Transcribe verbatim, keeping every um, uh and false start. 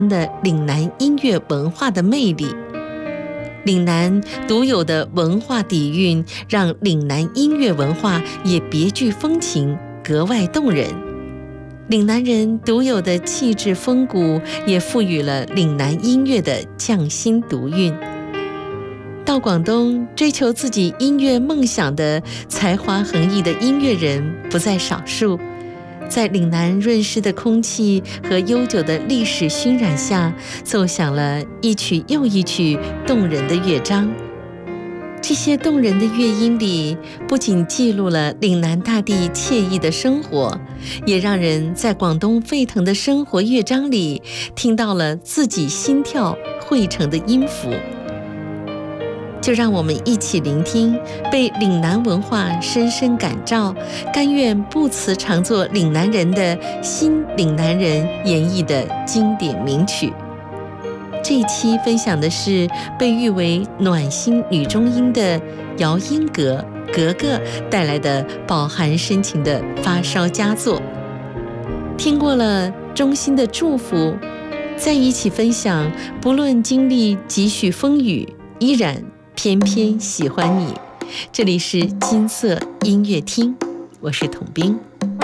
的岭南音乐文化的魅力。岭南独有的文化底蕴，让岭南音乐文化也别具风情，格外动人。岭南人独有的气质风骨，也赋予了岭南音乐的匠心独韵。到广东追求自己音乐梦想的才华横溢的音乐人不在少数，在岭南润湿的空气和悠久的历史熏染下，奏响了一曲又一曲动人的乐章。这些动人的乐音里，不仅记录了岭南大地惬意的生活，也让人在广东沸腾的生活乐章里听到了自己心跳汇成的音符。就让我们一起聆听被岭南文化深深感召，甘愿不辞常作岭南人的新岭南人演绎的经典名曲。这一期分享的是被誉为暖心女中音的姚音格格格带来的饱含深情的发烧佳作。听过了衷心的祝福，再一起分享不论经历几许风雨，依然偏偏喜欢你。这里是金色音乐厅，我是童冰。